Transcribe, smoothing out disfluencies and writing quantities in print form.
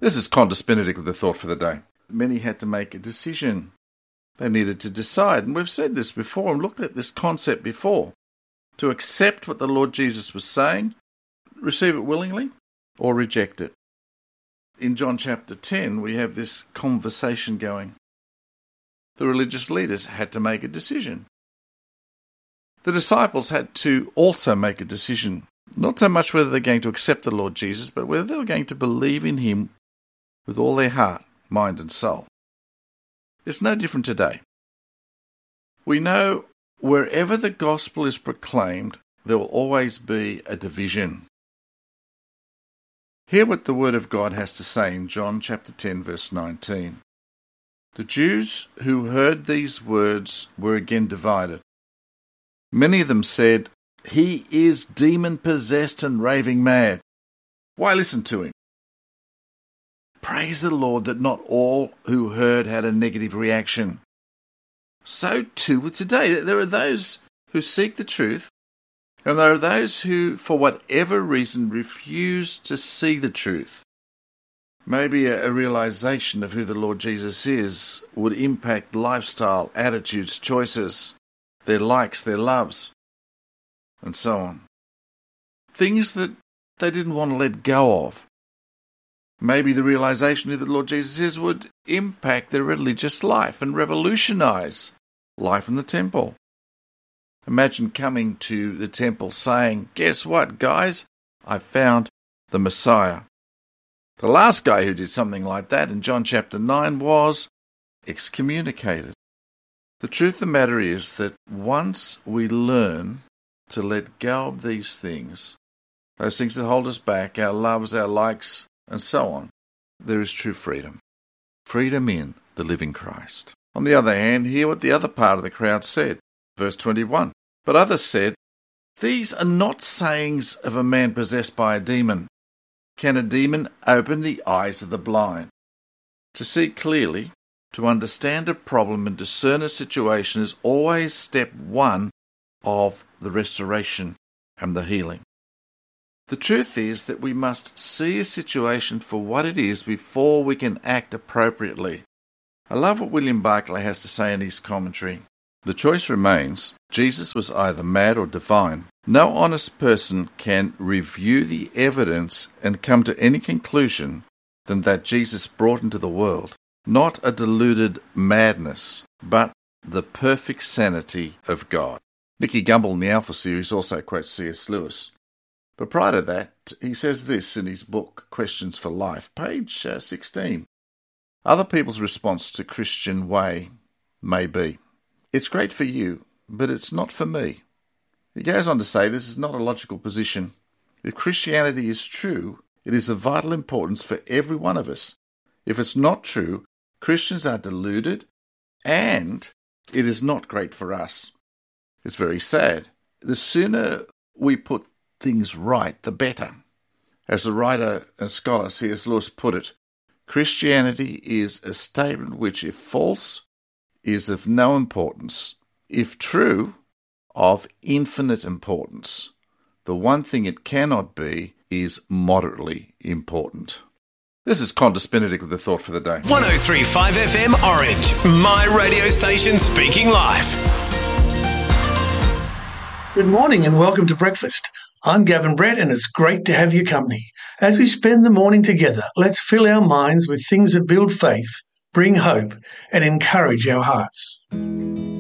This is Qantas Benedict with the thought for the day. Many had to make a decision. They needed to decide, and we've said this before and looked at this concept before, to accept what the Lord Jesus was saying, receive it willingly, or reject it. In John chapter 10, we have this conversation going. The religious leaders had to make a decision. The disciples had to also make a decision, not so much whether they're going to accept the Lord Jesus, but whether they were going to believe in him with all their heart, mind and soul. It's no different today. We know wherever the gospel is proclaimed, there will always be a division. Hear what the Word of God has to say in John chapter 10, verse 19. The Jews who heard these words were again divided. Many of them said, "He is demon-possessed and raving mad. Why listen to him?" Praise the Lord that not all who heard had a negative reaction. So too with today. There are those who seek the truth, and there are those who, for whatever reason, refuse to see the truth. Maybe a realization of who the Lord Jesus is would impact lifestyle, attitudes, choices, their likes, their loves, and so on. Things that they didn't want to let go of. Maybe the realization who the Lord Jesus is would impact their religious life and revolutionize life in the temple. Imagine coming to the temple saying, "Guess what, guys? I found the Messiah." The last guy who did something like that in John chapter 9 was excommunicated. The truth of the matter is that once we learn to let go of these things, those things that hold us back, our loves, our likes, and so on, there is true freedom. Freedom in the living Christ. On the other hand, hear what the other part of the crowd said. Verse 21. But others said, "These are not sayings of a man possessed by a demon. Can a demon open the eyes of the blind?" To see clearly, to understand a problem and discern a situation is always step one of the restoration and the healing. The truth is that we must see a situation for what it is before we can act appropriately. I love what William Barclay has to say in his commentary. The choice remains, Jesus was either mad or divine. No honest person can review the evidence and come to any conclusion than that Jesus brought into the world not a deluded madness, but the perfect sanity of God. Nicky Gumbel in the Alpha series also quotes C.S. Lewis. But prior to that, he says this in his book, Questions for Life, page 16. Other people's response to Christian way may be, "It's great for you, but it's not for me." He goes on to say this is not a logical position. If Christianity is true, it is of vital importance for every one of us. If it's not true, Christians are deluded, and it is not great for us. It's very sad. The sooner we put things right, the better. As the writer and scholar C.S. Lewis put it, Christianity is a statement which, if false, is of no importance. If true, of infinite importance. The one thing it cannot be is moderately important. This is Qantas Benedict with the thought for the day. 103.5 FM Orange, my radio station speaking live. Good morning and welcome to breakfast. I'm Gavin Brett and it's great to have your company. As we spend the morning together, let's fill our minds with things that build faith, bring hope and encourage our hearts.